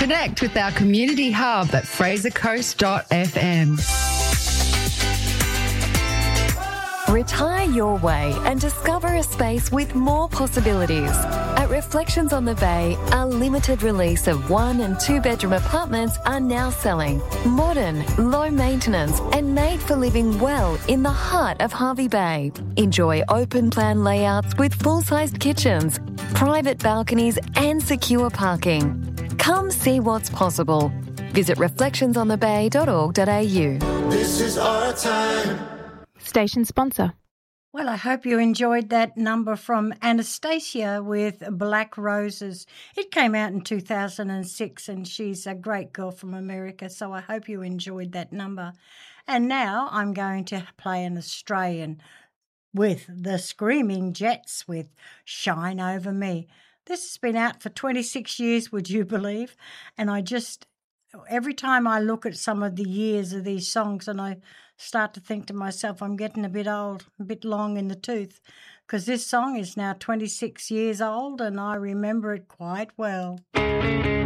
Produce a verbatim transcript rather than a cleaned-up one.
Connect with our community hub at fraser coast dot f m. Retire your way and discover a space with more possibilities. At Reflections on the Bay, our limited release of one and two bedroom apartments are now selling. Modern, low maintenance and made for living well in the heart of Hervey Bay. Enjoy open plan layouts with full-sized kitchens, private balconies and secure parking. Come see what's possible. Visit reflections on the bay dot org dot a u. This is our time. Station sponsor. Well, I hope you enjoyed that number from Anastasia with Black Roses. It came out in two thousand six and she's a great girl from America, so I hope you enjoyed that number. And now I'm going to play an Australian with the Screaming Jets with Shine Over Me. This has been out for twenty-six years, would you believe? And I just, every time I look at some of the years of these songs and I start to think to myself, I'm getting a bit old, a bit long in the tooth, because this song is now twenty-six years old and I remember it quite well.